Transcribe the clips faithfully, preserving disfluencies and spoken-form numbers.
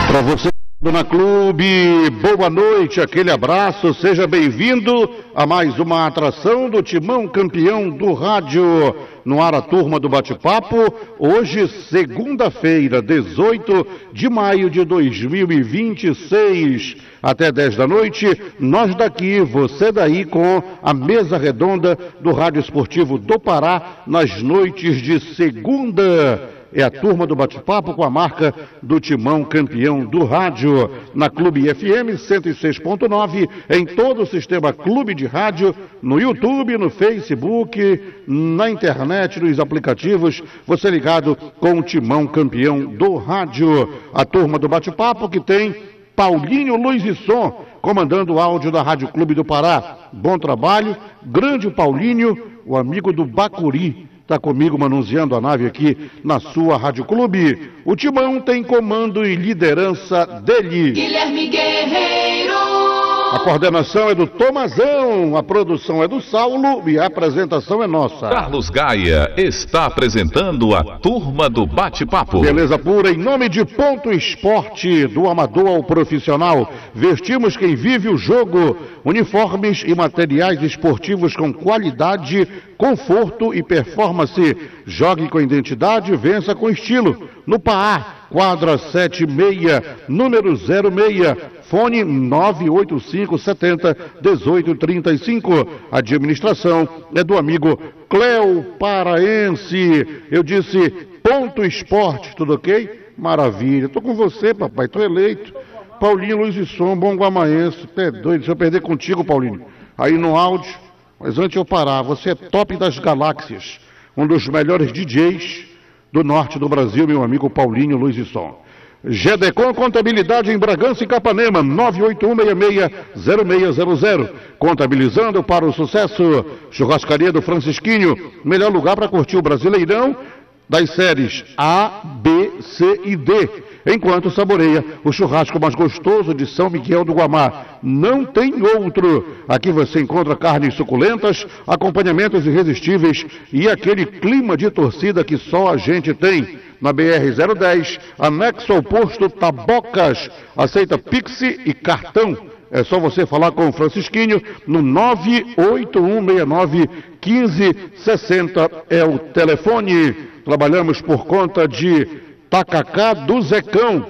Para você na Clube, boa noite, aquele abraço, seja bem-vindo a mais uma atração do Timão Campeão do Rádio. No ar a turma do bate-papo, hoje segunda-feira, dezoito de maio de dois mil e vinte e seis, até dez da noite, nós daqui, você daí com a mesa redonda do Rádio Esportivo do Pará, nas noites de segunda. É a turma do bate-papo com a marca do Timão Campeão do Rádio, na Clube F M cento e seis ponto nove, em todo o sistema Clube de Rádio, no YouTube, no Facebook, na internet, nos aplicativos, você ligado com o Timão Campeão do Rádio. A turma do bate-papo que tem Paulinho Luz e Som, comandando o áudio da Rádio Clube do Pará. Bom trabalho, grande Paulinho, o amigo do Bacuri. Está comigo manuseando a nave aqui na sua Rádio Clube. O Timão tem comando e liderança dele. Guilherme Guerreiro. A coordenação é do Tomazão, a produção é do Saulo e a apresentação é nossa. Carlos Gaia está apresentando a turma do bate-papo. Beleza pura, em nome de Ponto Esporte, do amador ao profissional. Vestimos quem vive o jogo. Uniformes e materiais esportivos com qualidade, conforto e performance. Jogue com identidade, vença com estilo. No Pará, quadra setenta e seis, número zero seis, fone nove oito cinco sete zero um oito três cinco. Administração é do amigo Cléo Paraense. Eu disse Ponto Esporte, tudo ok? Maravilha, tô com você, papai, tô eleito. Paulinho Luz e Som, bom guamaense, até doido, se eu perder contigo, Paulinho, aí no áudio, mas antes eu parar, você é top das galáxias, um dos melhores D Js do norte do Brasil, meu amigo Paulinho Luz e Som. Gedecom Contabilidade em Bragança e Capanema, nove oito um seis seis zero seis zero zero. Contabilizando para o sucesso. Churrascaria do Francisquinho, melhor lugar para curtir o Brasileirão das séries A, B, C e D. Enquanto saboreia o churrasco mais gostoso de São Miguel do Guamá. Não tem outro. Aqui você encontra carnes suculentas, acompanhamentos irresistíveis e aquele clima de torcida que só a gente tem. Na B R zero dez, anexo ao posto Tabocas. Aceita Pix e cartão. É só você falar com o Francisquinho no nove oito um seis nove um cinco seis zero. É o telefone. Trabalhamos por conta de Tacacá do Zecão.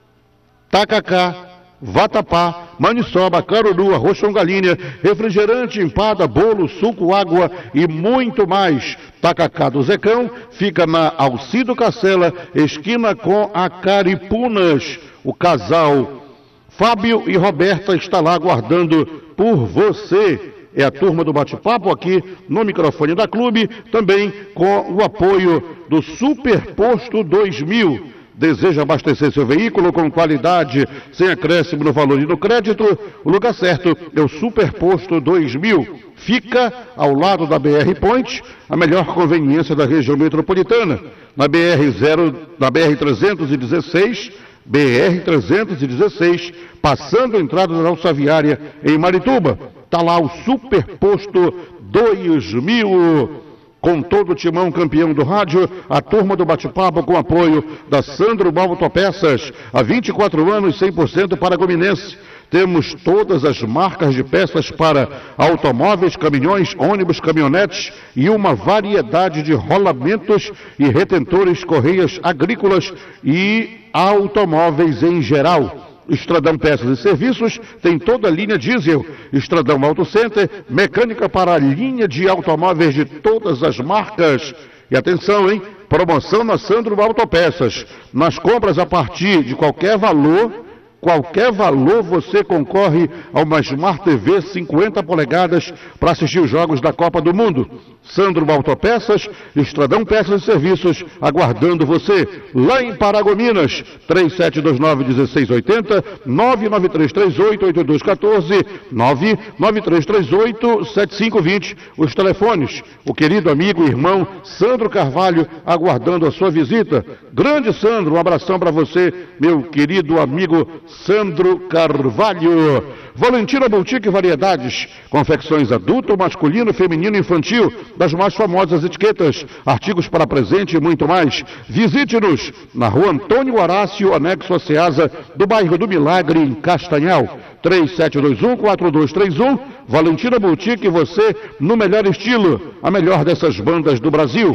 Tacacá, vatapá, maniçoba, caruru, arroz com galinha, refrigerante, empada, bolo, suco, água e muito mais. Tacacá do Zecão fica na Alcido Cacela, esquina com a Caripunas. O casal Fábio e Roberta está lá aguardando por você. É a turma do bate-papo aqui no microfone da Clube, também com o apoio do Superposto dois mil. Deseja abastecer seu veículo com qualidade, sem acréscimo no valor e no crédito? O lugar certo é o Superposto dois mil. Fica ao lado da B R Point, a melhor conveniência da região metropolitana. Na B R zero, na B R trezentos e dezesseis, B R trezentos e dezesseis, passando a entrada da Alça Viária em Marituba. Está lá o Superposto dois mil, com todo o Timão Campeão do Rádio, a turma do bate-papo com apoio da Sandro Autopeças, há vinte e quatro anos, cem por cento paragominense. Temos todas as marcas de peças para automóveis, caminhões, ônibus, caminhonetes e uma variedade de rolamentos e retentores, correias agrícolas e automóveis em geral. Estradão Peças e Serviços tem toda a linha diesel. Estradão Auto Center, mecânica para a linha de automóveis de todas as marcas. E atenção, hein? Promoção na Sandro Autopeças. Nas compras a partir de qualquer valor, qualquer valor você concorre a uma Smart T V cinquenta polegadas para assistir os jogos da Copa do Mundo. Sandro Autopeças, Estradão Peças e Serviços, aguardando você. Lá em Paragominas, três sete dois nove um seis oito zero, nove nove três três oito oito dois um quatro, nove nove três três oito sete cinco dois zero. Os telefones, o querido amigo e irmão Sandro Carvalho, aguardando a sua visita. Grande Sandro, um abração para você, meu querido amigo Sandro Carvalho. Valentina Boutique Variedades, confecções adulto, masculino, feminino e infantil, das mais famosas etiquetas, artigos para presente e muito mais. Visite-nos na rua Antônio Horácio, anexo a Ceasa, do bairro do Milagre, em Castanhal. três sete dois um, quatro dois três um, Valentina Boutique, você no melhor estilo, a melhor dessas bandas do Brasil.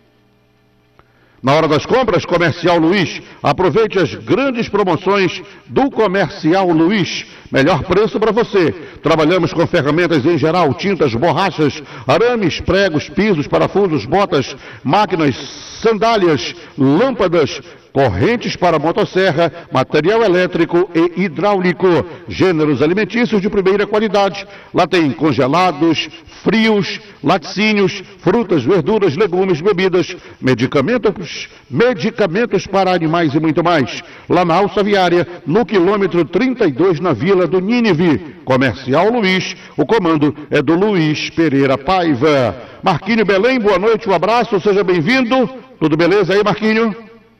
Na hora das compras, Comercial Luiz. Aproveite as grandes promoções do Comercial Luiz. Melhor preço para você. Trabalhamos com ferramentas em geral, tintas, borrachas, arames, pregos, pisos, parafusos, botas, máquinas, sandálias, lâmpadas, correntes para motosserra, material elétrico e hidráulico, gêneros alimentícios de primeira qualidade. Lá tem congelados, frios, laticínios, frutas, verduras, legumes, bebidas, medicamentos, medicamentos para animais e muito mais. Lá na Alça Viária, no quilômetro trinta e dois, na Vila do Nínive. Comercial Luiz, o comando é do Luiz Pereira Paiva. Marquinho Belém, boa noite, um abraço, seja bem-vindo. Tudo beleza aí, Marquinho?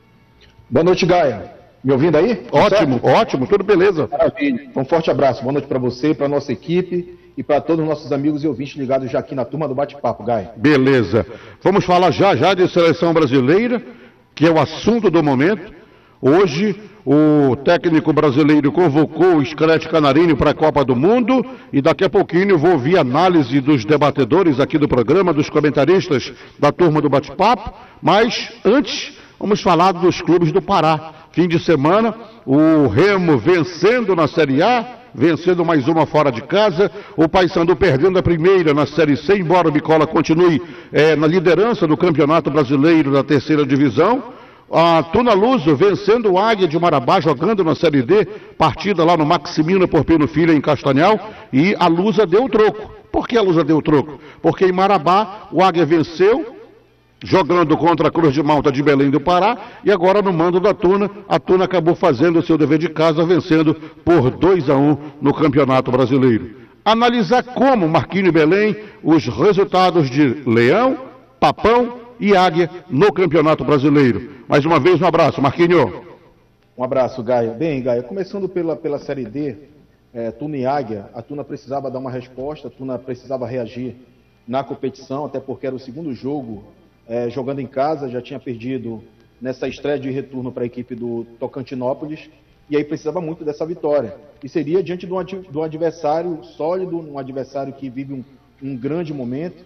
Boa noite, Gaia. Me ouvindo aí? Ótimo, certo? Ótimo, tudo beleza. Maravilha. Um forte abraço. Boa noite para você, para a nossa equipe e para todos os nossos amigos e ouvintes ligados já aqui na turma do Bate-Papo, Gaia. Beleza. Vamos falar já já de seleção brasileira, que é o assunto do momento. Hoje, o técnico brasileiro convocou o Screte Canarinho para a Copa do Mundo e daqui a pouquinho eu vou ouvir análise dos debatedores aqui do programa, dos comentaristas da turma do Bate-Papo, mas antes vamos falar dos clubes do Pará. Fim de semana, o Remo vencendo na Série A, vencendo mais uma fora de casa, o Paysandu perdendo a primeira na Série C, embora o Bicola continue é, na liderança do Campeonato Brasileiro da terceira divisão. A Tuna Luso vencendo o Águia de Marabá, jogando na Série D, partida lá no Maximino Porpino Filho, em Castanhal, e a Lusa deu o troco. Por que a Lusa deu o troco? Porque em Marabá o Águia venceu, jogando contra a Cruz de Malta de Belém do Pará, e agora no mando da Tuna, a Tuna acabou fazendo o seu dever de casa, vencendo por dois a um no Campeonato Brasileiro. Analisar como, Marquinho Belém, os resultados de Leão, Papão e Águia no Campeonato Brasileiro. Mais uma vez, um abraço, Marquinho. Um abraço, Gaia. Bem, Gaia, começando pela, pela Série D, é, Tuna e Águia, a Tuna precisava dar uma resposta, a Tuna precisava reagir na competição, até porque era o segundo jogo É, jogando em casa, já tinha perdido nessa estreia de retorno para a equipe do Tocantinópolis, e aí precisava muito dessa vitória. E seria diante de um, de um adversário sólido, um adversário que vive um, um grande momento,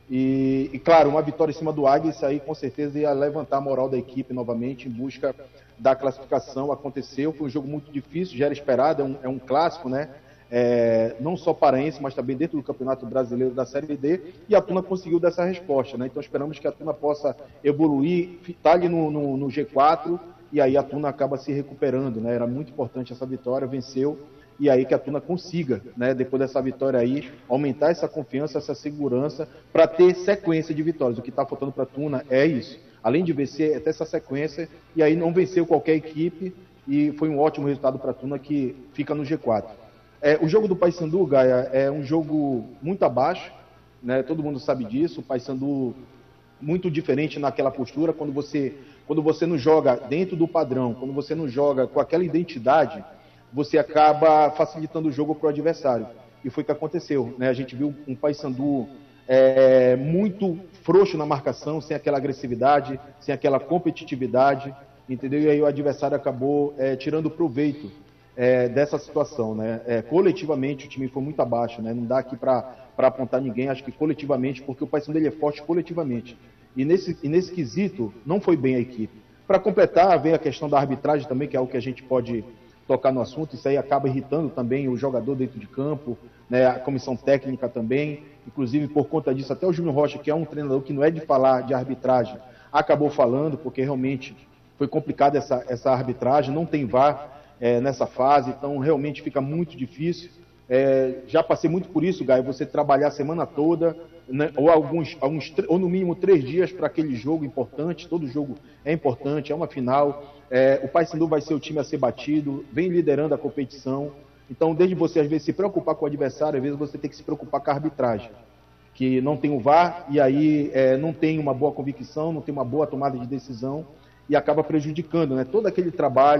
e, e claro, uma vitória em cima do Águia, isso aí com certeza ia levantar a moral da equipe novamente, em busca da classificação. Aconteceu, foi um jogo muito difícil, já era esperado, é um, é um clássico, né? É, não só paraense, mas também dentro do Campeonato Brasileiro da Série D, e a Tuna conseguiu dessa resposta, né? Então esperamos que a Tuna possa evoluir, estar ali no, no, no G quatro, e aí a Tuna acaba se recuperando, né? Era muito importante essa vitória, venceu, e aí que a Tuna consiga, né, depois dessa vitória aí, aumentar essa confiança, essa segurança, para ter sequência de vitórias. O que está faltando para a Tuna é isso, além de vencer, é ter essa sequência, e aí não venceu qualquer equipe, e foi um ótimo resultado para a Tuna, que fica no G quatro. É, o jogo do Paysandu, Gaia, é um jogo muito abaixo, né? Todo mundo sabe disso. O Paysandu muito diferente naquela postura, quando você, quando você não joga dentro do padrão, quando você não joga com aquela identidade, você acaba facilitando o jogo para o adversário. E foi o que aconteceu, né? A gente viu um Paysandu é, muito frouxo na marcação, sem aquela agressividade, sem aquela competitividade, entendeu? E aí o adversário acabou é, tirando proveito É, dessa situação, né? É, coletivamente o time foi muito abaixo, né? Não dá aqui para apontar ninguém, acho que coletivamente, porque o Paysandu dele é forte coletivamente. E nesse, e nesse quesito não foi bem a equipe. Para completar, vem a questão da arbitragem também, que é algo que a gente pode tocar no assunto. Isso aí acaba irritando também o jogador dentro de campo, né? A comissão técnica também. Inclusive, por conta disso, até o Júnior Rocha, que é um treinador que não é de falar de arbitragem, acabou falando, porque realmente foi complicada essa, essa arbitragem, não tem V A R. É, nessa fase, então realmente fica muito difícil. É, já passei muito por isso, Gaio, você trabalhar a semana toda, né, ou, alguns, alguns, ou no mínimo três dias para aquele jogo importante. Todo jogo é importante, é uma final. É, o Paysandu vai ser o time a ser batido, vem liderando a competição. Então, desde você às vezes se preocupar com o adversário, às vezes você tem que se preocupar com a arbitragem, que não tem o V A R, e aí é, não tem uma boa convicção, não tem uma boa tomada de decisão, e acaba prejudicando, né, todo aquele trabalho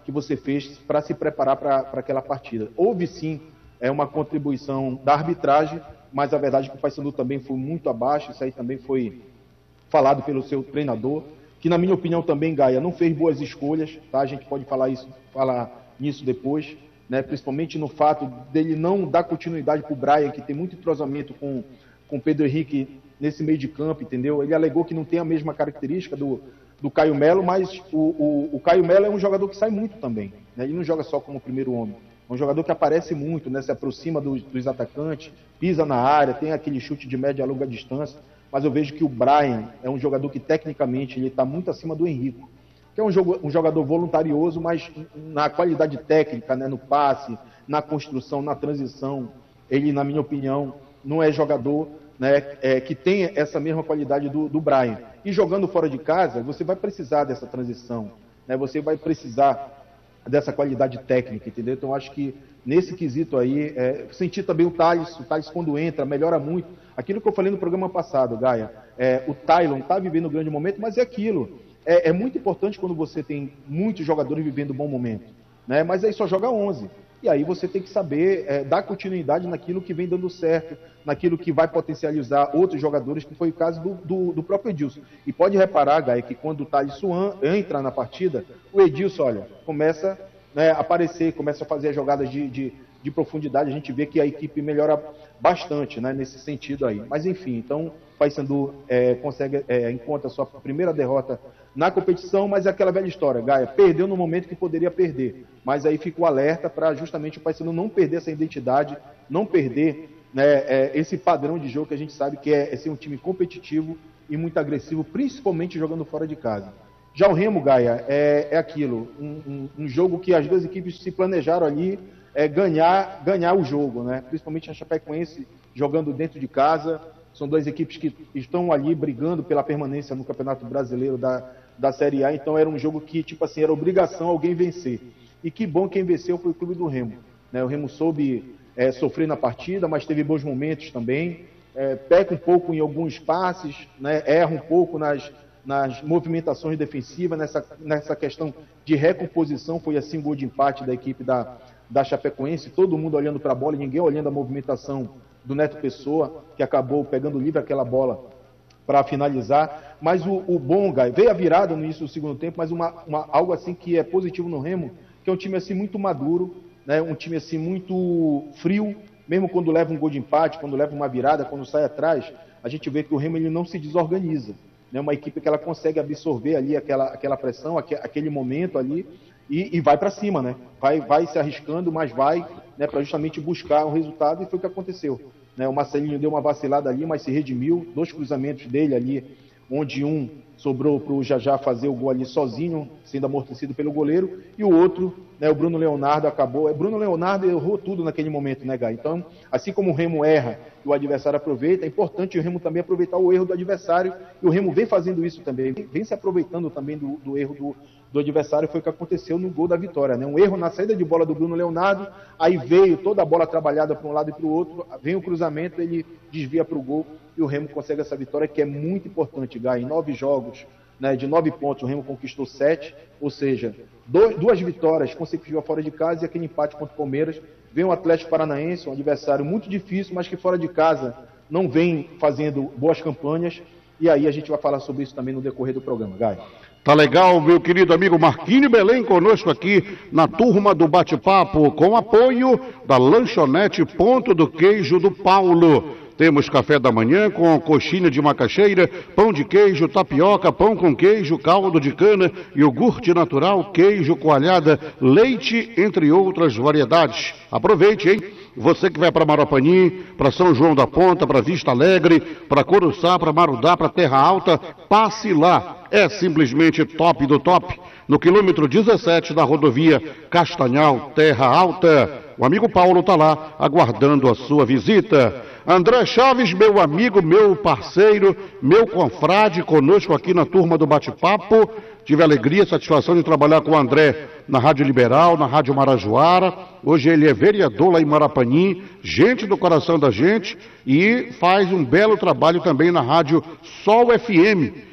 que você fez para se preparar para aquela partida. Houve sim é, uma contribuição da arbitragem, mas a verdade é que o Paysandu também foi muito abaixo, isso aí também foi falado pelo seu treinador, que na minha opinião também, Gaia, não fez boas escolhas, tá? A gente pode falar, isso, falar nisso depois, né? Principalmente no fato dele não dar continuidade para o Brian, que tem muito entrosamento com o Pedro Henrique nesse meio de campo, entendeu? Ele alegou que não tem a mesma característica do, do Caio Melo, mas o, o, o Caio Melo é um jogador que sai muito também, né? Ele não joga só como primeiro homem, é um jogador que aparece muito, né? Se aproxima dos, dos atacantes, pisa na área, tem aquele chute de média a longa distância, mas eu vejo que o Brian é um jogador que tecnicamente ele está muito acima do Henrico, que é um, jogo, um jogador voluntarioso, mas na qualidade técnica, né? No passe, na construção, na transição, ele, na minha opinião, não é jogador, né, é, que tem essa mesma qualidade do, do Brian. E jogando fora de casa, você vai precisar dessa transição, né? Você vai precisar dessa qualidade técnica, entendeu? Então, acho que nesse quesito aí, é, senti também o Thales, o Thales quando entra, melhora muito. Aquilo que eu falei no programa passado, Gaia, é, o Tylon está vivendo um grande momento, mas é aquilo. É, é muito importante quando você tem muitos jogadores vivendo um bom momento, né? Mas aí só joga onze. E aí você tem que saber é, dar continuidade naquilo que vem dando certo, naquilo que vai potencializar outros jogadores, que foi o caso do, do, do próprio Edilson. E pode reparar, Gaia, que quando o Thales Suan entra na partida, o Edilson, olha, começa, né, a aparecer, começa a fazer as jogadas de, de, de profundidade, a gente vê que a equipe melhora bastante, né, nesse sentido aí. Mas enfim, então o Paysandu é, consegue, é, encontra a sua primeira derrota na competição, mas é aquela velha história, Gaia, perdeu no momento que poderia perder, mas aí ficou alerta para justamente o Paysandu não perder essa identidade, não perder, né, é, esse padrão de jogo que a gente sabe que é, é ser um time competitivo e muito agressivo, principalmente jogando fora de casa. Já o Remo, Gaia, é, é aquilo, um, um, um jogo que as duas equipes se planejaram ali, é ganhar, ganhar o jogo, né? Principalmente a Chapecoense jogando dentro de casa. São duas equipes que estão ali brigando pela permanência no Campeonato Brasileiro da, da Série A, então era um jogo que, tipo assim, era obrigação alguém vencer. E que bom quem venceu foi o Clube do Remo, né? O Remo soube é, sofrer na partida, mas teve bons momentos também, é, peca um pouco em alguns passes, né? Erra um pouco nas, nas movimentações defensivas, nessa, nessa questão de recomposição, foi assim o gol de empate da equipe da, da Chapecoense, todo mundo olhando para a bola e ninguém olhando a movimentação do Neto Pessoa, que acabou pegando livre aquela bola para finalizar. Mas o, o bom, Gai, veio a virada no início do segundo tempo, mas uma, uma, algo assim que é positivo no Remo, que é um time assim muito maduro, né? Um time assim muito frio, mesmo quando leva um gol de empate, quando leva uma virada, quando sai atrás, a gente vê que o Remo ele não se desorganiza, né? Uma equipe que ela consegue absorver ali aquela, aquela pressão, aquele momento ali, e, e vai para cima, né? Vai, vai se arriscando, mas vai, né, para justamente buscar o resultado, e foi o que aconteceu. Né? O Marcelinho deu uma vacilada ali, mas se redimiu, dois cruzamentos dele ali, onde um sobrou para o Jajá fazer o gol ali sozinho, sendo amortecido pelo goleiro, e o outro, né, o Bruno Leonardo acabou, Bruno Leonardo errou tudo naquele momento, né, Gai? Então, assim como o Remo erra e o adversário aproveita, é importante o Remo também aproveitar o erro do adversário, e o Remo vem fazendo isso também, vem se aproveitando também do, do erro do, do adversário, foi o que aconteceu no gol da vitória, né? Um erro na saída de bola do Bruno Leonardo, aí veio toda a bola trabalhada para um lado e para o outro, vem o cruzamento, ele desvia para o gol, e o Remo consegue essa vitória, que é muito importante, Gai. Em nove jogos, né, de nove pontos, o Remo conquistou sete, ou seja, dois, duas vitórias consecutivas fora de casa e aquele empate contra o Palmeiras. Vem o Atlético Paranaense, um adversário muito difícil, mas que fora de casa não vem fazendo boas campanhas, e aí a gente vai falar sobre isso também no decorrer do programa, Gai. Tá legal, meu querido amigo Marquinhos Belém, conosco aqui na turma do bate-papo, com apoio da lanchonete Ponto do Queijo do Paulo. Temos café da manhã com coxinha de macaxeira, pão de queijo, tapioca, pão com queijo, caldo de cana, iogurte natural, queijo coalhada, leite, entre outras variedades. Aproveite, hein? Você que vai para Marapani, para São João da Ponta, para Vista Alegre, para Coruçá, para Marudá, para Terra Alta, passe lá. É simplesmente top do top. No quilômetro dezessete da rodovia Castanhal, Terra Alta. O amigo Paulo está lá aguardando a sua visita. André Chaves, meu amigo, meu parceiro, meu confrade, conosco aqui na turma do bate-papo. Tive a alegria e satisfação de trabalhar com o André na Rádio Liberal, na Rádio Marajoara. Hoje ele é vereador lá em Marapani, gente do coração da gente, e faz um belo trabalho também na Rádio Sol F M,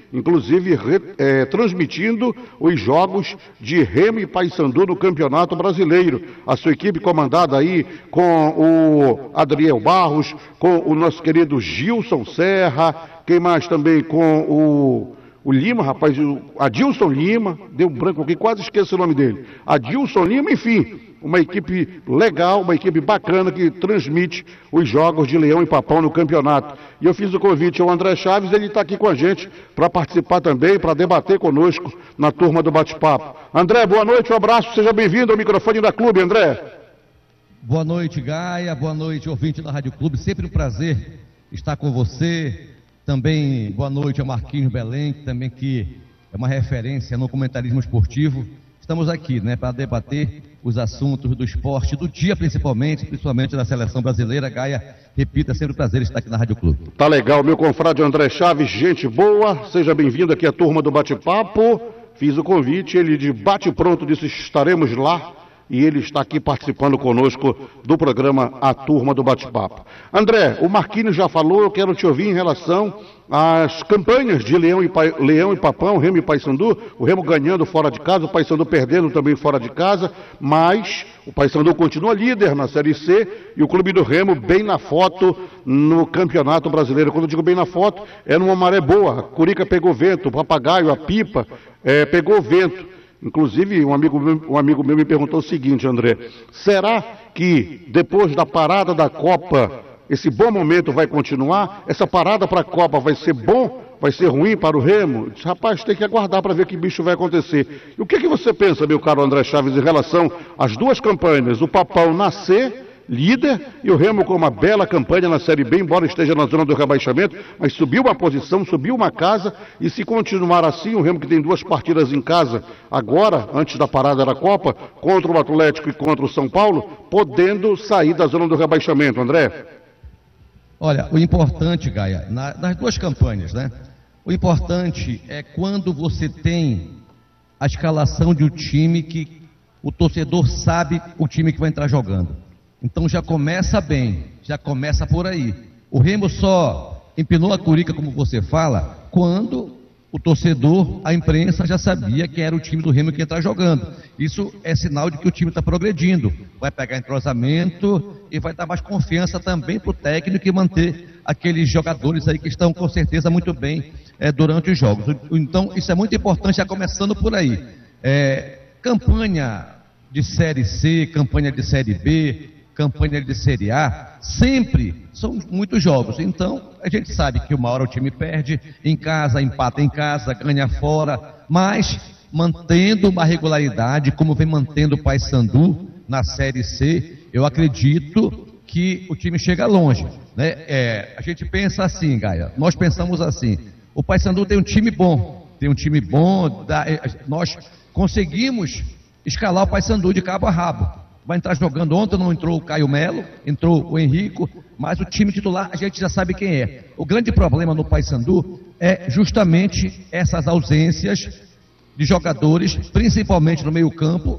inclusive re, é, transmitindo os jogos de Remo e Paysandu no Campeonato Brasileiro. A sua equipe comandada aí com o Adriel Barros, com o nosso querido Gilson Serra, quem mais também com o... O Lima, rapaz, o Adilson Lima, deu um branco aqui, quase esqueço o nome dele. Adilson Lima, enfim, uma equipe legal, uma equipe bacana que transmite os jogos de Leão e Papão no campeonato. E eu fiz o convite ao André Chaves, ele está aqui com a gente para participar também, para debater conosco na turma do bate-papo. André, boa noite, um abraço, seja bem-vindo ao microfone da Clube, André. Boa noite, Gaia, boa noite, ouvinte da Rádio Clube, sempre um prazer estar com você. Também boa noite ao Marquinhos Belém, também que é uma referência no comentarismo esportivo. Estamos aqui, né, para debater os assuntos do esporte, do dia principalmente, principalmente da seleção brasileira. Gaia, repita, é sempre um prazer estar aqui na Rádio Clube. Tá legal, meu confrade André Chaves, gente boa, seja bem-vindo aqui à turma do bate-papo. Fiz o convite, ele de bate-pronto disse estaremos lá. E ele está aqui participando conosco do programa A Turma do Bate-Papo. André, o Marquinhos já falou, eu quero te ouvir em relação às campanhas de Leão e, pa... Leão e Papão, Remo e Paysandu, o Remo ganhando fora de casa, o Paysandu perdendo também fora de casa, mas o Paysandu continua líder na Série C e o Clube do Remo bem na foto no Campeonato Brasileiro. Quando eu digo bem na foto, é numa maré boa, a Curica pegou vento, o Papagaio, a Pipa, é, pegou vento. Inclusive, um amigo, meu, um amigo meu me perguntou o seguinte, André, será que depois da parada da Copa, esse bom momento vai continuar? Essa parada para a Copa vai ser bom? Vai ser ruim para o Remo? Disse, rapaz, tem que aguardar para ver que bicho vai acontecer. E o que, que você pensa, meu caro André Chaves, em relação às duas campanhas? O Papão nascer líder e o Remo com uma bela campanha na Série B, embora esteja na zona do rebaixamento, mas subiu uma posição, subiu uma casa, e se continuar assim, o Remo que tem duas partidas em casa agora, antes da parada da Copa, contra o Atlético e contra o São Paulo, podendo sair da zona do rebaixamento, André? Olha, o importante, Gaia, na, nas duas campanhas, né? O importante é quando você tem a escalação de um time que o torcedor sabe o time que vai entrar jogando. Então já começa bem, já começa por aí. O Remo só empinou a Curica, como você fala, quando o torcedor, a imprensa já sabia que era o time do Remo que ia estar jogando. Isso é sinal de que o time está progredindo, vai pegar entrosamento e vai dar mais confiança também para o técnico e manter aqueles jogadores aí que estão com certeza muito bem é, durante os jogos. Então isso é muito importante, já começando por aí. É, campanha de Série C, campanha de Série B, campanha de Série A, sempre são muitos jogos. Então, a gente sabe que uma hora o time perde em casa, empata em casa, ganha fora, mas mantendo uma regularidade, como vem mantendo o Paysandu na Série C, eu acredito que o time chega longe, né? É, a gente pensa assim, Gaia, nós pensamos assim, o Paysandu tem um time bom, tem um time bom, dá, nós conseguimos escalar o Paysandu de cabo a rabo. Vai entrar jogando, ontem não entrou o Caio Melo, entrou o Henrico, mas o time titular a gente já sabe quem é. O grande problema no Paysandu é justamente essas ausências de jogadores, principalmente no meio campo,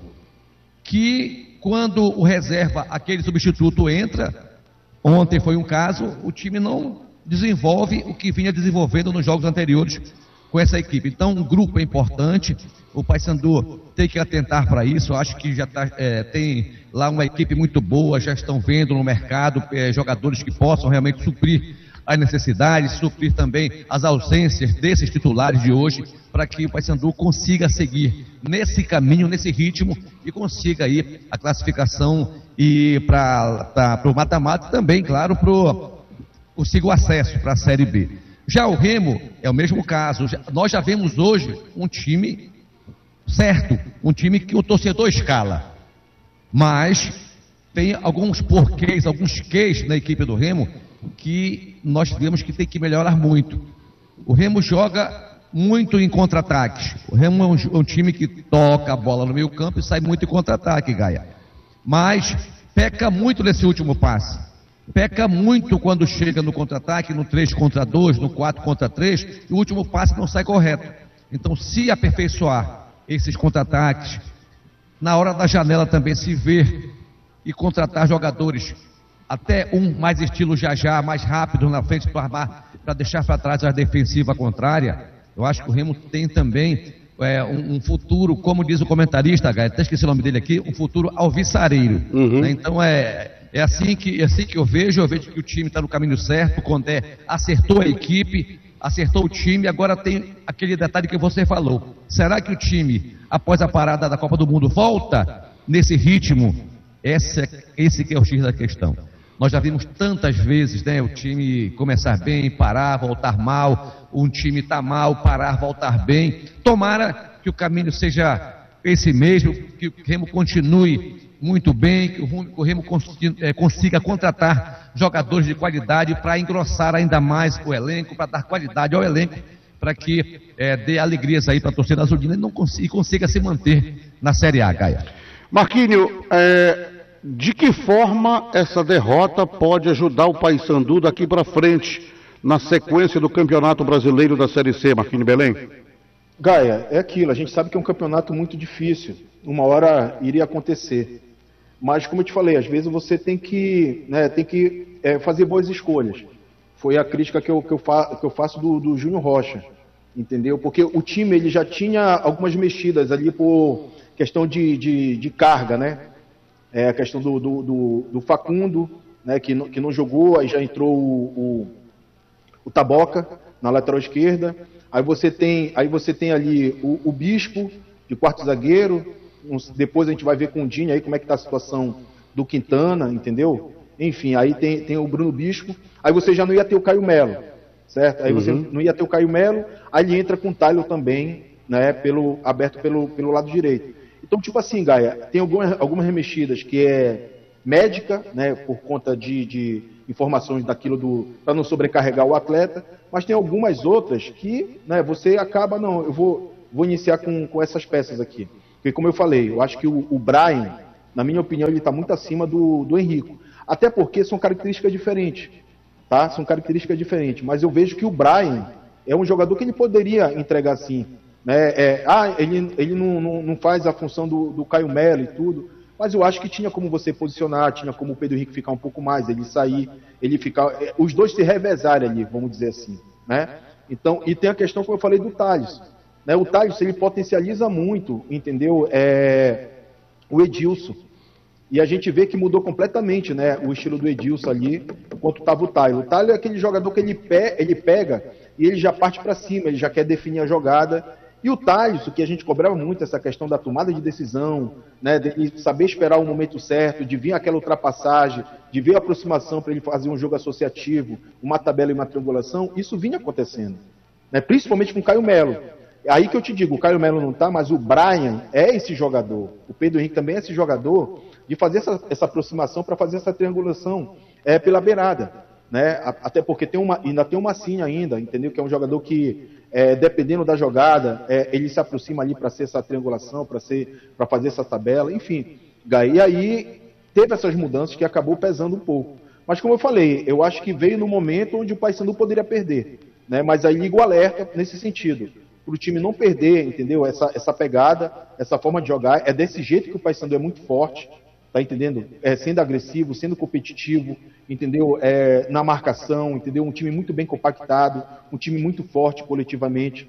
que quando o reserva, aquele substituto entra, ontem foi um caso, o time não desenvolve o que vinha desenvolvendo nos jogos anteriores com essa equipe. Então, um grupo é importante, o Paysandu tem que atentar para isso. Eu acho que já tá, é, tem lá uma equipe muito boa, já estão vendo no mercado é, jogadores que possam realmente suprir as necessidades, suprir também as ausências desses titulares de hoje, para que o Paysandu consiga seguir nesse caminho, nesse ritmo, e consiga aí a classificação e para o mata-mata também, claro, para o acesso para a Série B. Já o Remo é o mesmo caso. Já, nós já vemos hoje um time certo, um time que o torcedor escala, mas tem alguns porquês, alguns quês na equipe do Remo que nós vemos que tem que melhorar muito. O Remo joga muito em contra-ataques. O Remo é um, um time que toca a bola no meio campo e sai muito em contra-ataque, Gaia, mas peca muito nesse último passe. Peca muito quando chega no contra-ataque, no três contra dois, no quatro contra três, e o último passe não sai correto. Então, se aperfeiçoar esses contra-ataques, na hora da janela também se ver e contratar jogadores, até um mais estilo Jajá, mais rápido na frente para armar, para deixar para trás a defensiva contrária, Eu acho que o Remo tem também é, um, um futuro, como diz o comentarista, até esqueci o nome dele aqui, um futuro alvissareiro. Uhum. Né? Então é, é, assim que, é assim que eu vejo, eu vejo que o time está no caminho certo, o Condé acertou a equipe, acertou o time, agora tem aquele detalhe que você falou. Será que o time, após a parada da Copa do Mundo, volta nesse ritmo? Esse, esse que é o X da questão. Nós já vimos tantas vezes, né, o time começar bem, parar, voltar mal, um time está mal, parar, voltar bem. Tomara que o caminho seja esse mesmo, que o Remo continue muito bem, que o Remo consiga contratar jogadores de qualidade para engrossar ainda mais o elenco, para dar qualidade ao elenco, para que é, dê alegrias aí para a torcida azulina e, não consiga, e consiga se manter na Série A, Gaia. Marquinho, é, de que forma essa derrota pode ajudar o Paysandu daqui para frente, na sequência do Campeonato Brasileiro da Série C, Marquinho Belém? Gaia, é aquilo, a gente sabe que é um campeonato muito difícil, uma hora iria acontecer, mas como eu te falei, às vezes você tem que, né, tem que é, fazer boas escolhas. Foi a crítica que eu, que eu, fa, que eu faço do, do Júnior Rocha, entendeu? Porque o time ele já tinha algumas mexidas ali por questão de, de, de carga, né? É a questão do, do, do, do Facundo, né, que, não, que não jogou, aí já entrou o, o, o Taboca na lateral esquerda. Aí você tem, aí você tem ali o, o Bispo, de quarto zagueiro. Depois a gente vai ver com o Dinho aí como é que está a situação do Quintana, entendeu? Enfim, aí tem, tem o Bruno Bispo. Aí você já não ia ter o Caio Melo, certo? Aí uhum. você não ia ter o Caio Melo, aí ele entra com o Taylor também, né, pelo, aberto pelo, pelo lado direito. Então, tipo assim, Gaia, tem algumas, algumas remexidas que é médica, né, por conta de, de informações daquilo do, para não sobrecarregar o atleta, mas tem algumas outras que, né, você acaba, não, eu vou, vou iniciar com, com essas peças aqui. Porque, como eu falei, eu acho que o, o Brian, na minha opinião, ele está muito acima do, do Henrico. Até porque são características diferentes, tá? São características diferentes, mas eu vejo que o Brian é um jogador que ele poderia entregar assim. Né? É, ah, ele, ele não, não, não faz a função do, do Caio Melo e tudo, mas eu acho que tinha como você posicionar, tinha como o Pedro Henrique ficar um pouco mais, ele sair, ele ficar, os dois se revezarem ali, vamos dizer assim, né? Então, e tem a questão que eu falei do Thales, né? O Thales, ele potencializa muito, entendeu? É, o Edilson, e a gente vê que mudou completamente, né, o estilo do Edilson ali, enquanto estava o Thales. O Thales é aquele jogador que ele, pe ele pega e ele já parte para cima, ele já quer definir a jogada. E o Thales, o que a gente cobrava muito, essa questão da tomada de decisão, né, de saber esperar o momento certo, de vir aquela ultrapassagem, de ver a aproximação para ele fazer um jogo associativo, uma tabela e uma triangulação, isso vinha acontecendo, né, principalmente com o Caio Melo. Aí que eu te digo, o Caio Melo não está, mas o Brian é esse jogador, o Pedro Henrique também é esse jogador, de fazer essa, essa aproximação para fazer essa triangulação é, pela beirada. Né? Até porque tem uma, ainda tem o Massinha ainda, entendeu? Que é um jogador que, é, dependendo da jogada, é, ele se aproxima ali para ser essa triangulação, para ser, para fazer essa tabela, enfim. E aí teve essas mudanças que acabou pesando um pouco. Mas como eu falei, eu acho que veio no momento onde o Paysandu poderia perder, né? Mas aí liga o alerta nesse sentido, para o time não perder, entendeu? Essa, essa pegada, essa forma de jogar, é desse jeito que o Paysandu é muito forte. Tá entendendo? É, sendo agressivo, sendo competitivo, entendeu? É, na marcação, entendeu? Um time muito bem compactado, um time muito forte coletivamente.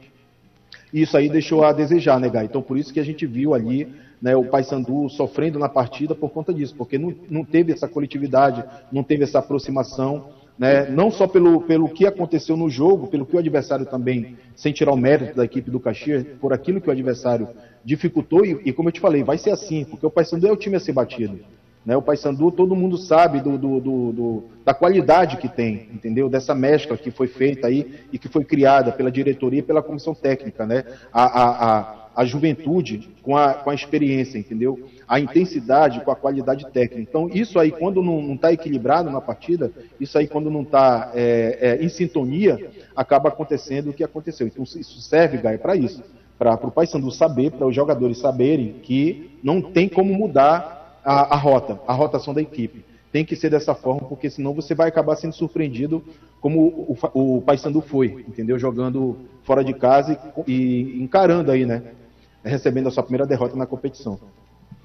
E isso aí deixou a desejar, né, Gai? Então, por isso que a gente viu ali, né, o Paysandu sofrendo na partida por conta disso, porque não, não teve essa coletividade, não teve essa aproximação, né? Não só pelo, pelo que aconteceu no jogo, pelo que o adversário também, sem tirar o mérito da equipe do Caxias, por aquilo que o adversário dificultou, e, e como eu te falei, vai ser assim, porque o Paysandu é o time a ser batido, né? O Paysandu, todo mundo sabe do, do, do, do, da qualidade que tem, entendeu? Dessa mescla que foi feita aí e que foi criada pela diretoria e pela comissão técnica, né? A, a, a, a juventude com a, com a experiência, entendeu? A intensidade com a qualidade técnica. Então, isso aí, quando não está equilibrado na partida, isso aí, quando não está é, é, em sintonia, acaba acontecendo o que aconteceu. Então, isso serve, Gaia, para isso. Para o Paysandu saber, para os jogadores saberem que não tem como mudar a, a rota, a rotação da equipe. Tem que ser dessa forma, porque senão você vai acabar sendo surpreendido como o, o, o Paysandu foi, entendeu? Jogando fora de casa e, e encarando aí, né? Recebendo a sua primeira derrota na competição.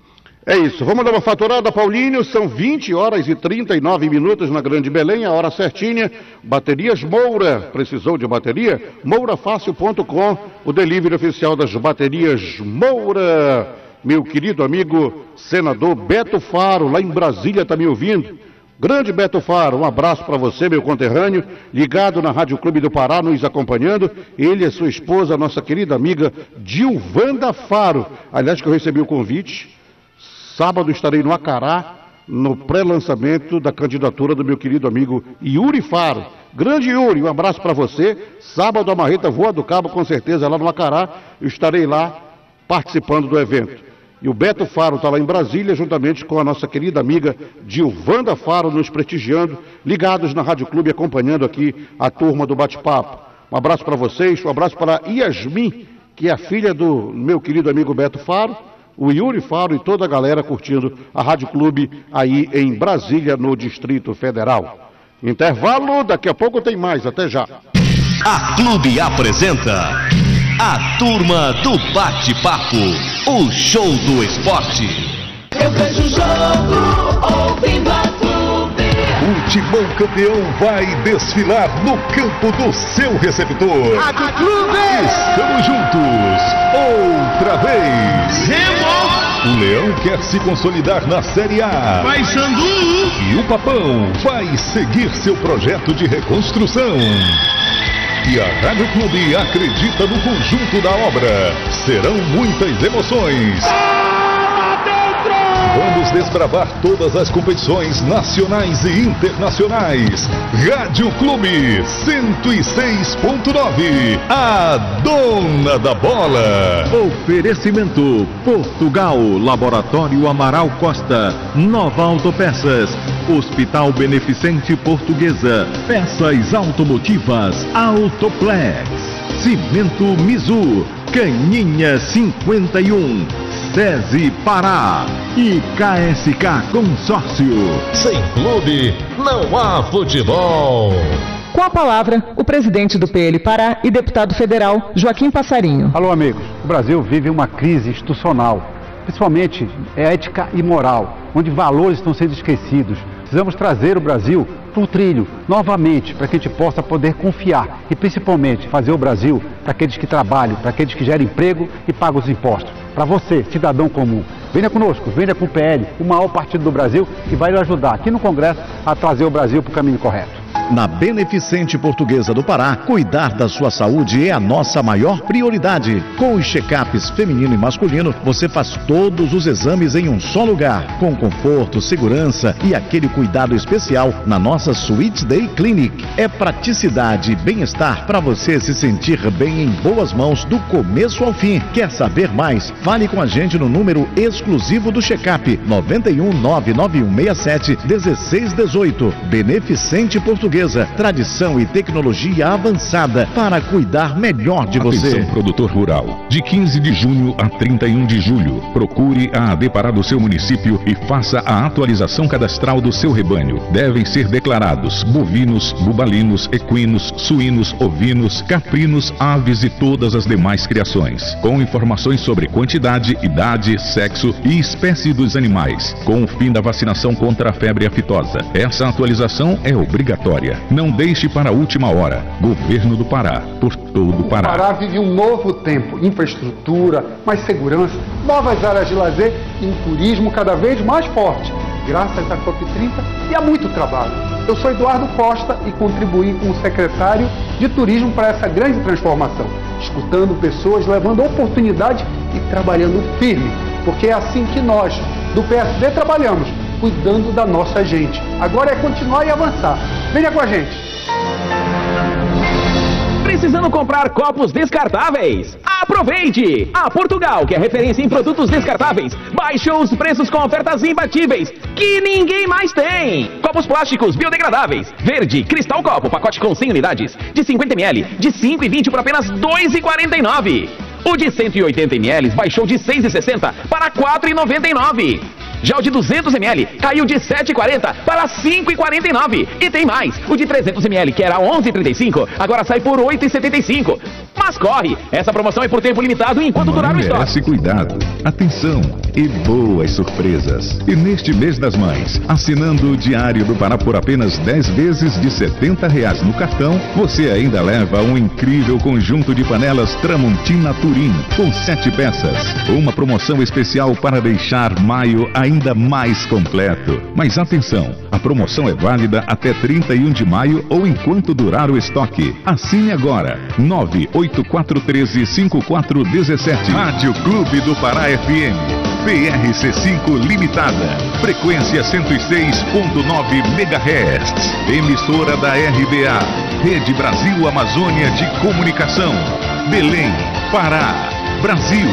É isso, vamos dar uma faturada, Paulinho, são vinte horas e trinta e nove minutos na Grande Belém, a hora certinha. Baterias Moura, precisou de bateria? moura fácil ponto com, o delivery oficial das baterias Moura. Meu querido amigo senador Beto Faro, lá em Brasília, tá me ouvindo? Grande Beto Faro, um abraço para você, meu conterrâneo, ligado na Rádio Clube do Pará, nos acompanhando. Ele e sua esposa, nossa querida amiga Dilvanda Faro. Aliás, que eu recebi o convite. Sábado estarei no Acará, no pré-lançamento da candidatura do meu querido amigo Yuri Faro. Grande Yuri, um abraço para você. Sábado a marreta voa do cabo, com certeza, lá no Acará. Eu estarei lá participando do evento. E o Beto Faro está lá em Brasília, juntamente com a nossa querida amiga Dilvanda Faro, nos prestigiando, ligados na Rádio Clube, acompanhando aqui a turma do bate-papo. Um abraço para vocês, um abraço para Yasmin, que é a filha do meu querido amigo Beto Faro, o Yuri Faro e toda a galera curtindo a Rádio Clube aí em Brasília, no Distrito Federal. Intervalo, daqui a pouco tem mais, até já. A Clube apresenta a Turma do Bate-Papo, o show do esporte. Eu vejo o jogo, ouvindo a Clube. O Timão Campeão vai desfilar no campo do seu receptor. Rádio Clube! Estamos juntos, outra vez. O Leão quer se consolidar na Série A. Vai, Sandu! E o Papão vai seguir seu projeto de reconstrução. E a Rádio Clube acredita no conjunto da obra. Serão muitas emoções. Vamos desbravar todas as competições nacionais e internacionais. Rádio Clube cento e seis ponto nove, a dona da bola. Oferecimento Portugal, Laboratório Amaral Costa, Nova Autopeças, Hospital Beneficente Portuguesa, Peças Automotivas Autoplex, Cimento Mizu, Caninha cinquenta e um, SESI Pará e K S K Consórcio. Sem clube, não há futebol. Com a palavra, o presidente do P L Pará e deputado federal, Joaquim Passarinho. Alô, amigos. O Brasil vive uma crise institucional, principalmente ética e moral, onde valores estão sendo esquecidos. Precisamos trazer o Brasil para o trilho, novamente, para que a gente possa poder confiar e, principalmente, fazer o Brasil para aqueles que trabalham, para aqueles que geram emprego e pagam os impostos. Para você, cidadão comum, venha conosco, venha com o P L, o maior partido do Brasil, que vai lhe ajudar aqui no Congresso a trazer o Brasil para o caminho correto. Na Beneficente Portuguesa do Pará, cuidar da sua saúde é a nossa maior prioridade. Com os check-ups feminino e masculino, você faz todos os exames em um só lugar, com conforto, segurança e aquele cuidado especial na nossa Suite Day Clinic. É praticidade e bem-estar para você se sentir bem em boas mãos do começo ao fim. Quer saber mais? Fale com a gente no número exclusivo do check-up nove um nove nove um seis sete um seis um oito. Beneficente Portuguesa. Tradição e tecnologia avançada para cuidar melhor de você. Atenção, produtor rural. De quinze de junho a trinta e um de julho, procure a A D Pará do seu município e faça a atualização cadastral do seu rebanho. Devem ser declarados bovinos, bubalinos, equinos, suínos, ovinos, caprinos, aves e todas as demais criações, com informações sobre quantidade, idade, sexo e espécie dos animais, com o fim da vacinação contra a febre aftosa. Essa atualização é obrigatória. Não deixe para a última hora. Governo do Pará, por todo o Pará. O Pará vive um novo tempo, infraestrutura, mais segurança, novas áreas de lazer e um turismo cada vez mais forte, graças à COP trinta e a muito trabalho. Eu sou Eduardo Costa e contribuí como secretário de Turismo para essa grande transformação, escutando pessoas, levando oportunidade e trabalhando firme, porque é assim que nós, do P S D, trabalhamos, cuidando da nossa gente. Agora é continuar e avançar. Venha com a gente. Precisando comprar copos descartáveis? Aproveite! A Portugal, que é referência em produtos descartáveis, baixou os preços com ofertas imbatíveis que ninguém mais tem. Copos plásticos biodegradáveis, verde, cristal copo, pacote com cem unidades, de cinquenta mililitros, de cinco e vinte por apenas dois reais e quarenta e nove centavos. O de cento e oitenta mililitros baixou de seis reais e sessenta centavos para quatro reais e noventa e nove centavos. Já o de duzentos mililitros caiu de sete reais e quarenta centavos para cinco reais e quarenta e nove centavos. E tem mais, o de trezentos mililitros, que era onze reais e trinta e cinco centavos, agora sai por oito reais e setenta e cinco centavos. Mas corre! Essa promoção é por tempo limitado enquanto durar o estoque. Merece cuidado, atenção e boas surpresas. E neste mês das mães, assinando o Diário do Pará por apenas dez vezes de setenta reais no cartão, você ainda leva um incrível conjunto de panelas Tramontina Turim, com sete peças. Uma promoção especial para deixar maio ainda mais completo. Mas atenção, a promoção é válida até trinta e um de maio ou enquanto durar o estoque. Assine agora, nove oito quatro um três cinco quatro um sete. Rádio Clube do Pará F M, P R C cinco Limitada, frequência cento e seis ponto nove megahertz, emissora da R B A, Rede Brasil Amazônia de Comunicação, Belém, Pará, Brasil.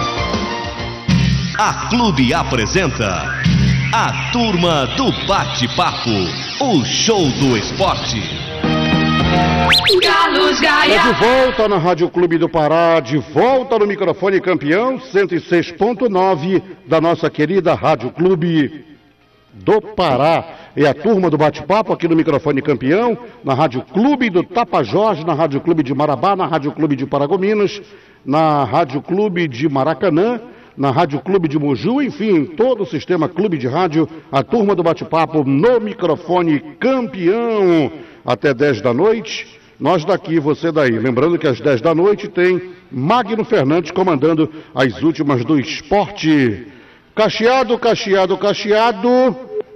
A Clube apresenta a Turma do Bate-Papo, o show do esporte. Carlos Gaia. É de volta na Rádio Clube do Pará, de volta no microfone campeão, cento e seis ponto nove da nossa querida Rádio Clube do Pará. É a turma do bate-papo aqui no microfone campeão, na Rádio Clube do Tapajós, na Rádio Clube de Marabá, na Rádio Clube de Paragominas, na Rádio Clube de Maracanã, na Rádio Clube de Moju, enfim, todo o sistema Clube de Rádio, a turma do bate-papo no microfone campeão, até dez da noite, nós daqui, você daí. Lembrando que às dez da noite tem Magno Fernandes comandando as últimas do esporte. Cacheado, cacheado, cacheado.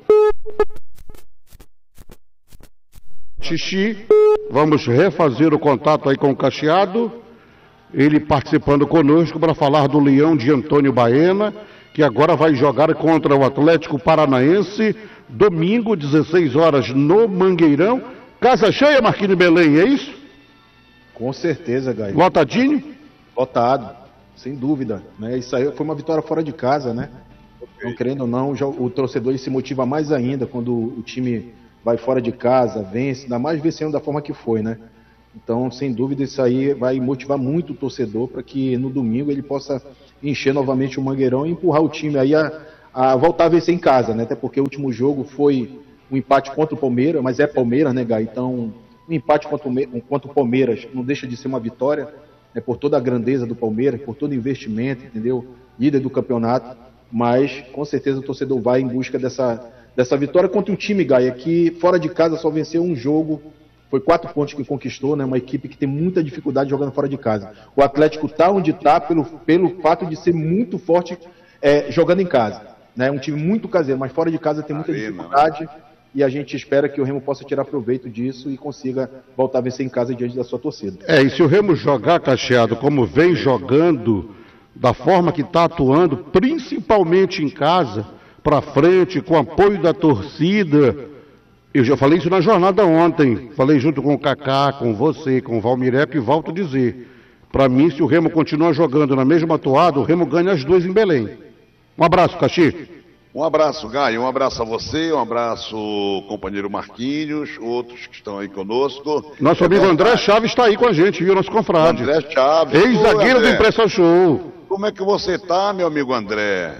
Xixi, vamos refazer o contato aí com o Cacheado, ele participando conosco para falar do Leão de Antônio Baena, que agora vai jogar contra o Atlético Paranaense, domingo, dezesseis horas, no Mangueirão. Casa cheia, Marquinhos Belém, é isso? Com certeza, Gaio. Lotadinho? Lotado, sem dúvida, né? Isso aí foi uma vitória fora de casa, né? Não querendo ou não, o torcedor ele se motiva mais ainda quando o time vai fora de casa, vence, ainda mais vencendo da forma que foi, né? Então, sem dúvida, isso aí vai motivar muito o torcedor para que no domingo ele possa encher novamente o Mangueirão e empurrar o time aí a, a voltar a vencer em casa, né? Até porque o último jogo foi um empate contra o Palmeiras, mas é Palmeiras, né, Gai? Então, um empate contra o, contra o Palmeiras não deixa de ser uma vitória, né, por toda a grandeza do Palmeiras, por todo o investimento, entendeu? Líder do campeonato, mas com certeza o torcedor vai em busca dessa, dessa vitória contra um time, Gai, que fora de casa só venceu um jogo, foi quatro pontos que conquistou, né? Uma equipe que tem muita dificuldade jogando fora de casa. O Atlético está onde está pelo, pelo fato de ser muito forte é, jogando em casa, né? Um time muito caseiro, mas fora de casa tem muita Arena, dificuldade, né? E a gente espera que o Remo possa tirar proveito disso e consiga voltar a vencer em casa diante da sua torcida. É, e se o Remo jogar, Cacheado, como vem jogando, da forma que está atuando, principalmente em casa, para frente, com apoio da torcida, eu já falei isso na jornada ontem, falei junto com o Kaká, com você, com o Valmirep, e volto a dizer, para mim, se o Remo continua jogando na mesma toada, o Remo ganha as duas em Belém. Um abraço, Caxi. Um abraço, Gaio, um abraço a você, um abraço, companheiro Marquinhos, outros que estão aí conosco. Nosso é amigo verdade. André Chaves está aí com a gente, viu, nosso confrade. André Chaves. Ex-zagueiro do Impressão Show. Como é que você está, meu amigo André?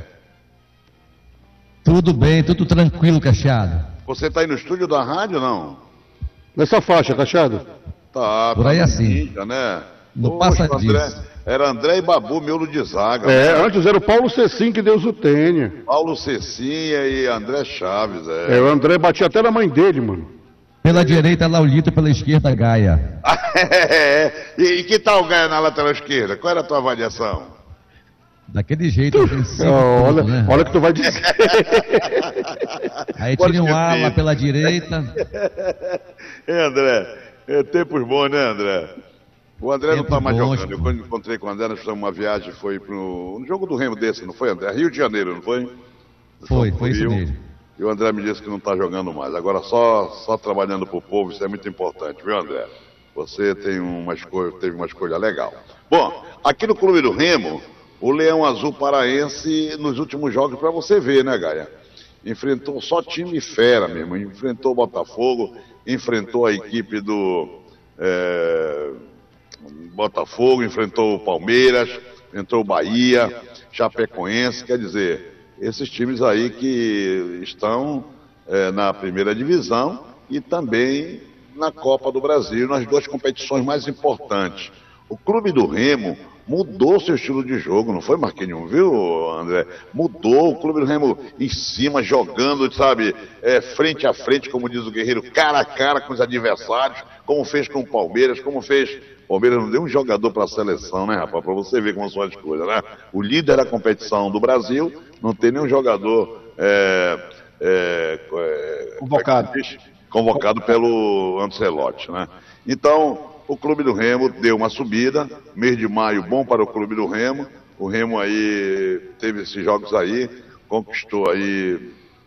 Tudo bem, tudo tranquilo, Cacheado. Você está aí no estúdio da rádio, não? Nessa faixa, Cacheado? Tá, por tá aí assim. Mídia, né? Não passa disso. Era André e Babu, miolo de zaga. É, né? Antes era o Paulo Cecim, que Deus o tenha. Paulo Cecinha e André Chaves, é. É, o André batia até na mãe dele, mano. Pela direita, Laulito, pela esquerda, Gaia. é, e, e que tal o Gaia na lateral esquerda? Qual era a tua avaliação? Daquele jeito, ofensivo. Oh, olha, né? olha o que tu vai dizer. Aí tira um ala pela direita. É, André, é tempos bons, né, André? O André Tempo não está mais bom, jogando. Eu, quando encontrei com o André, nós fizemos uma viagem, foi pro um jogo do Remo desse, não foi, André? Rio de Janeiro, não foi? Foi, foi isso mesmo. E o André me disse que não está jogando mais. Agora só, só trabalhando para o povo, isso é muito importante, viu, André? Você tem uma escolha, teve uma escolha legal. Bom, aqui no Clube do Remo, o Leão Azul Paraense, nos últimos jogos, para você ver, né, Gaia? Enfrentou só time fera mesmo. Enfrentou o Botafogo, enfrentou a equipe do é, Botafogo, enfrentou o Palmeiras, enfrentou o Bahia, Chapecoense. Quer dizer, esses times aí que estão é, na primeira divisão e também na Copa do Brasil, nas duas competições mais importantes. O clube do Remo mudou seu estilo de jogo, não foi, Marquinhos, viu, André? Mudou, o clube do Remo em cima, jogando, sabe, é, frente a frente, como diz o Guerreiro, cara a cara com os adversários, como fez com o Palmeiras, como fez... O Palmeiras não deu um jogador para a seleção, né, rapaz? Para você ver como são as coisas, né? O líder da competição do Brasil não tem nenhum jogador é, é, é, convocado. convocado pelo Ancelotti, né? Então, o Clube do Remo deu uma subida, mês de maio bom para o Clube do Remo. O Remo aí teve esses jogos aí, conquistou aí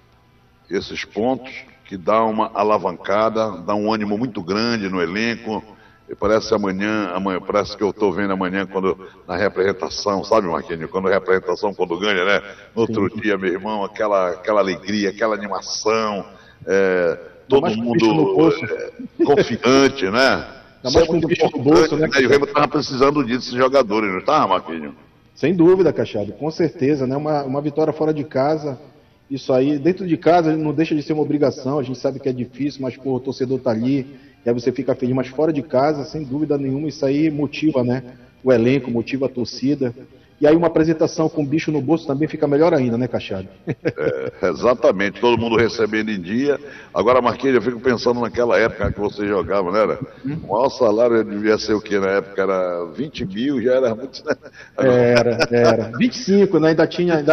esses pontos que dá uma alavancada, dá um ânimo muito grande no elenco. E parece amanhã, amanhã, parece que eu estou vendo amanhã quando, na representação, sabe, Marquinhos? Quando a representação, quando ganha, né? No outro Sim. dia, meu irmão, aquela, aquela alegria, aquela animação, é, todo mundo é, confiante, né? Isso é muito importante, bolso, né? E o Remo estava precisando disso, esses jogadores, não estava, Marquinhos? Sem dúvida, Cachado, com certeza, né? Uma, uma vitória fora de casa, isso aí, dentro de casa não deixa de ser uma obrigação, a gente sabe que é difícil, mas pô, o torcedor tá ali, e aí você fica feliz, mas fora de casa, sem dúvida nenhuma, isso aí motiva, né? O elenco, motiva a torcida. E aí uma apresentação com bicho no bolso também fica melhor ainda, né, Cachado? É, exatamente, todo mundo recebendo em dia. Agora, Marquinhos, eu fico pensando naquela época que você jogava, né? Era? Hum? O maior salário devia ser o quê na época? Era vinte mil, já era muito... Né? Era, era. vinte e cinco, né? Ainda tinha... Ainda...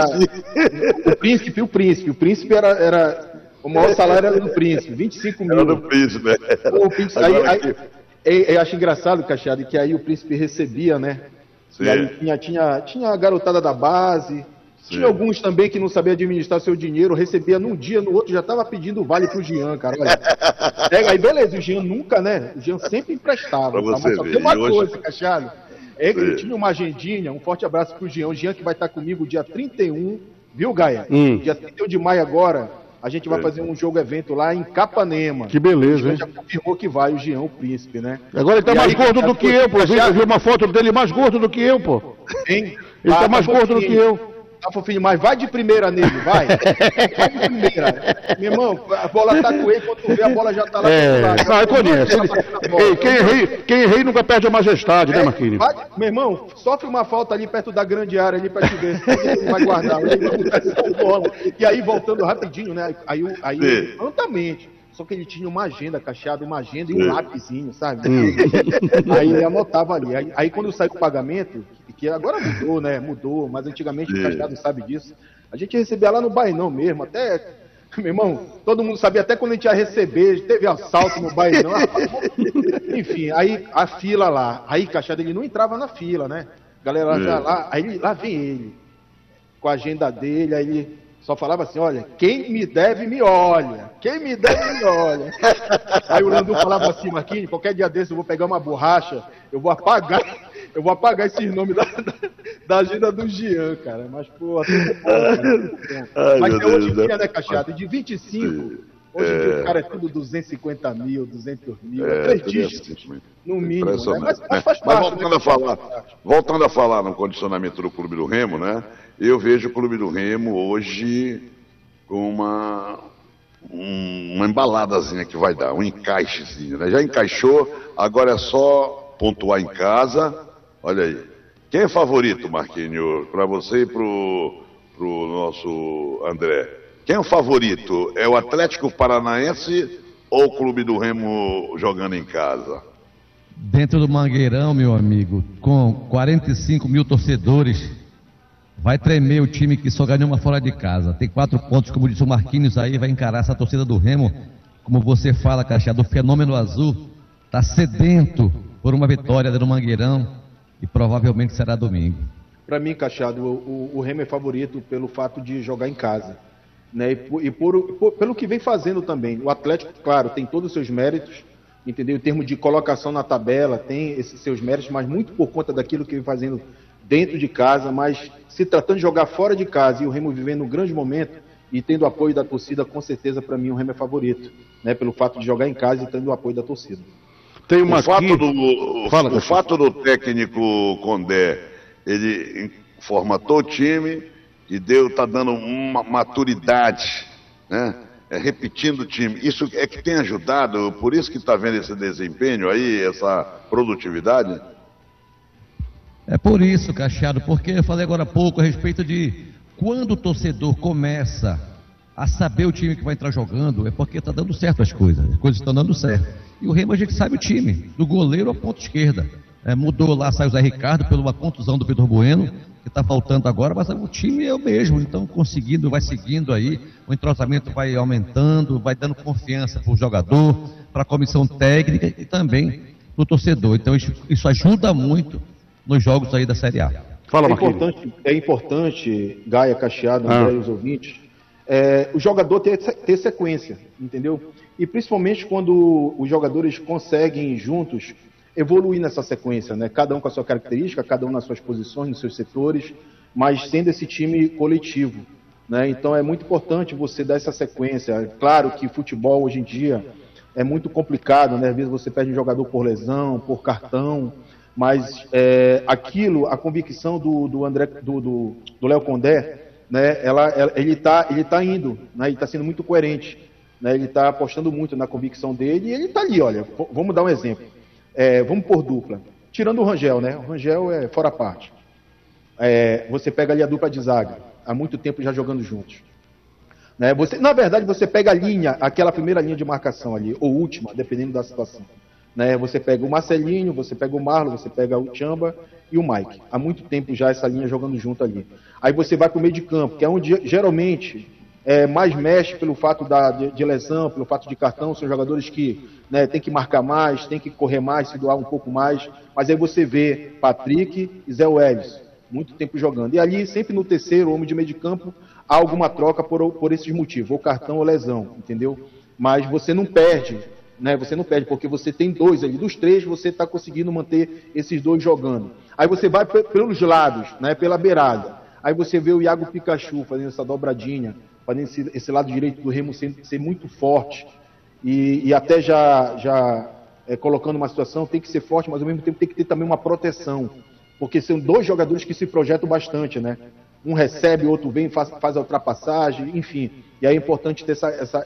O príncipe, o príncipe. O príncipe era... era... O maior salário era do príncipe, vinte e cinco mil. Era do príncipe, né? O príncipe, aí, aí, aí, eu acho engraçado, Cachado, que aí o príncipe recebia, né? Sim. E aí tinha, tinha, tinha a garotada da base, Sim. tinha alguns também que não sabiam administrar seu dinheiro, recebia num dia, no outro já estava pedindo vale pro Jean, cara. Olha. Pega aí, beleza, o Jean nunca, né? O Jean sempre emprestava. Pra você tá? Mas só ver. tem uma hoje... coisa, Cachado. É que ele tinha uma agendinha, um forte abraço pro Jean. O Jean que vai estar comigo dia trinta e um, viu, Gaia? Hum. Dia trinta e um de maio agora. A gente vai fazer um jogo-evento lá em Capanema. Que beleza, hein? Já confirmou que vai o Jean, o príncipe, né? Agora ele tá e mais aí, gordo do que eu, pô. Eu vi uma foto dele mais gordo do que eu, pô. Hein? Ele ah, tá mais tá gordo do que eu. Tá fofinho, mas vai de primeira nele, vai. Vai de primeira. Meu irmão, a bola tá com ele, quando tu vê, a bola já tá lá. É, lá, não, eu conheço. Ei, quem, é rei, quem é rei nunca perde a majestade, é, né, Marquinhos? Vai, meu irmão, sofre uma falta ali perto da grande área, ali pra te ver. Ele vai guardar, ele vai botar essa bola. E aí, voltando rapidinho, né? Aí, aí, aí prontamente. Só que ele tinha uma agenda, Cachado, uma agenda e um lapisinho, sabe? Hum. Aí ele anotava ali. Aí, aí quando saiu o pagamento, que agora mudou, né? Mudou, mas antigamente o Cachado sabe disso. A gente recebia lá no Bainão mesmo, até... Meu irmão, todo mundo sabia até quando a gente ia receber, teve assalto no Bainão. Enfim, aí a fila lá. Aí Cachado, ele não entrava na fila, né? Galera lá, lá, aí lá vem ele, com a agenda dele, aí ele... Só falava assim, olha, quem me deve, me olha. Quem me deve, me olha. Aí o Landu falava assim, Marquinhos, qualquer dia desse eu vou pegar uma borracha, eu vou apagar, eu vou apagar esses nomes da, da, da agenda do Jean, cara. Mas, pô, tudo bom, cara. Ai, mas é hoje em dia, né, Cachado? De vinte e cinco, hoje em dia o cara é tudo duzentos e cinquenta mil, duzentos mil, é, três dígitos, no mínimo. Né? Mas, mas faz mas parte, voltando, né, a falar, voltando a falar no condicionamento do Clube do Remo, né? Eu vejo o Clube do Remo hoje com uma, um, uma embaladazinha que vai dar, um encaixezinho, né? Já encaixou, agora é só pontuar em casa. Olha aí. Quem é favorito, Marquinhos, para você e pro, pro nosso André? Quem é o favorito? É o Atlético Paranaense ou o Clube do Remo jogando em casa? Dentro do Mangueirão, meu amigo, com quarenta e cinco mil torcedores, vai tremer o time que só ganhou uma fora de casa. Tem quatro pontos, como disse o Marquinhos aí, vai encarar essa torcida do Remo. Como você fala, Cachado, o fenômeno azul está sedento por uma vitória do Mangueirão e provavelmente será domingo. Para mim, Cachado, o, o, o Remo é favorito pelo fato de jogar em casa, né? E, por, e por, por, pelo que vem fazendo também. O Atlético, claro, tem todos os seus méritos, entendeu? Em termos de colocação na tabela, tem esses seus méritos, mas muito por conta daquilo que vem fazendo dentro de casa, mas se tratando de jogar fora de casa e o Remo vivendo um grande momento e tendo o apoio da torcida, com certeza para mim o Remo é favorito, né? Pelo fato de jogar em casa e tendo o apoio da torcida. Tem uma o fato do, o, Fala, o fato do técnico Condé, ele formatou o time e deu, tá dando uma maturidade, né? É, repetindo o time. Isso é que tem ajudado, por isso que está vendo esse desempenho aí, essa produtividade? É por isso, Cacheado, porque eu falei agora há pouco a respeito de quando o torcedor começa a saber o time que vai entrar jogando, é porque está dando certo as coisas, as coisas estão dando certo. E o Remo a gente sabe o time, do goleiro à ponta esquerda. É, mudou lá, saiu o Zé Ricardo pela contusão do Vitor Bueno, que está faltando agora, mas o time é o mesmo, então conseguindo, vai seguindo aí, o entrosamento vai aumentando, vai dando confiança para o jogador, para a comissão técnica e também para o torcedor. Então isso, isso ajuda muito nos jogos aí da Série A. Fala, é importante, é importante, Gaia, Cacheado, André e os ouvintes, é, o jogador ter, ter sequência, entendeu? E principalmente quando os jogadores conseguem juntos evoluir nessa sequência, né? Cada um com a sua característica, cada um nas suas posições, nos seus setores, mas sendo esse time coletivo, né? Então é muito importante você dar essa sequência. É claro que futebol hoje em dia é muito complicado, né? Às vezes você perde um jogador por lesão, por cartão, mas é, aquilo, a convicção do, do André, do, do, do Léo Condé, né? Ela, ela, ele está ele tá indo, né? Ele está sendo muito coerente, né? Ele está apostando muito na convicção dele e ele está ali, olha, vamos dar um exemplo. É, vamos por dupla. Tirando o Rangel, né? O Rangel é fora a parte. É, você pega ali a dupla de zaga, há muito tempo já jogando juntos. Né? Você, na verdade, você pega a linha, aquela primeira linha de marcação ali, ou última, dependendo da situação. Né? Você pega o Marcelinho, você pega o Marlon, você pega o Chamba e o Mike. Há muito tempo já essa linha jogando junto ali. Aí você vai para o meio de campo, que é onde geralmente é, mais mexe pelo fato da, de, de lesão, pelo fato de cartão, são jogadores que, né, tem que marcar mais, tem que correr mais, se doar um pouco mais, mas aí você vê Patrick e Zé Welles, muito tempo jogando. E ali, sempre no terceiro, homem de meio de campo, há alguma troca por, por esses motivos, ou cartão ou lesão, entendeu? Mas você não perde, né, você não perde, porque você tem dois ali, dos três você está conseguindo manter esses dois jogando. Aí você vai pelos lados, né, pela beirada, aí você vê o Iago Pikachu fazendo essa dobradinha, fazendo esse, esse lado direito do Remo ser, ser muito forte, e, e até já, já é, colocando uma situação, tem que ser forte, mas ao mesmo tempo tem que ter também uma proteção, porque são dois jogadores que se projetam bastante, né? Um recebe, o outro vem, faz, faz a ultrapassagem, enfim, e aí é importante ter essa, essa,